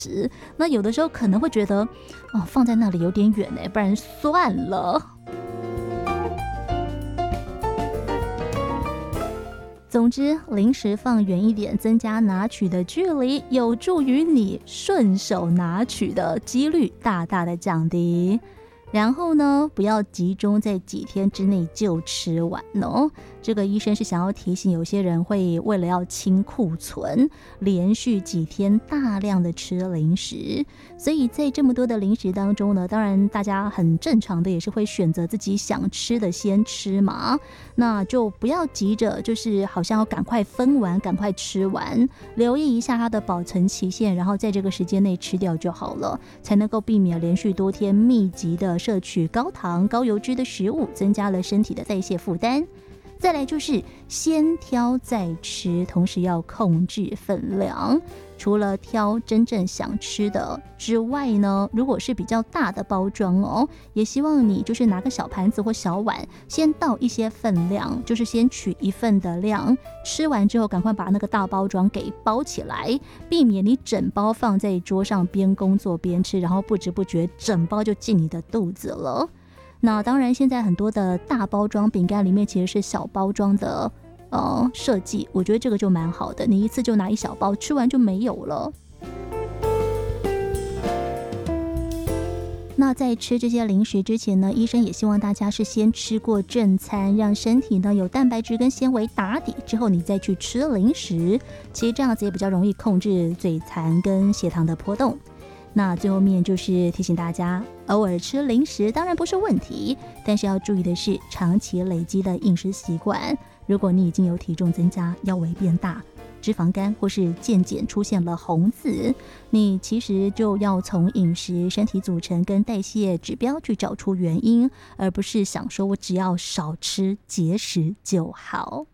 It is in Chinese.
那有的时候可能会觉得，放在那里有点远不然算了。总之，零食放远一点，增加拿取的距离，有助于你顺手拿取的几率大大的降低。然后呢，不要集中在几天之内就吃完哦。这个医生是想要提醒有些人会为了要清库存，连续几天大量的吃零食。所以在这么多的零食当中呢，当然大家很正常的也是会选择自己想吃的先吃嘛。那就不要急着就是好像要赶快分完赶快吃完，留意一下它的保存期限，然后在这个时间内吃掉就好了，才能够避免连续多天密集的摄取高糖高油脂的食物，增加了身体的代谢负担。再来就是先挑再吃，同时要控制分量。除了挑真正想吃的之外呢，如果是比较大的包装也希望你就是拿个小盘子或小碗，先倒一些分量，就是先取一份的量，吃完之后赶快把那个大包装给包起来，避免你整包放在桌上边工作边吃，然后不知不觉整包就进你的肚子了。那当然现在很多的大包装饼干里面其实是小包装的设计，我觉得这个就蛮好的，你一次就拿一小包，吃完就没有了。那在吃这些零食之前呢，医生也希望大家是先吃过正餐，让身体呢有蛋白质跟纤维打底之后，你再去吃零食，其实这样子也比较容易控制嘴馋跟血糖的波动。那最后面就是提醒大家，偶尔吃零食当然不是问题，但是要注意的是长期累积的饮食习惯。如果你已经有体重增加、腰围变大、脂肪肝或是健检出现了红字，你其实就要从饮食、身体组成跟代谢指标去找出原因，而不是想说我只要少吃节食就好。